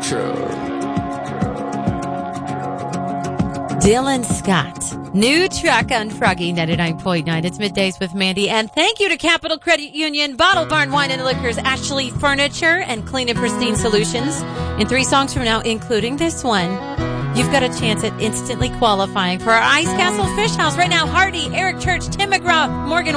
Dylan Scott. New track on Froggy 99.9. It's Middays with Mandy. And thank you to Capital Credit Union, Bottle Barn Wine and Liquors, Ashley Furniture, and Clean and Pristine Solutions. In 3 songs from now, including this one, you've got a chance at instantly qualifying for our Ice Castle Fish House. Right now, Hardy, Eric Church, Tim McGraw, Morgan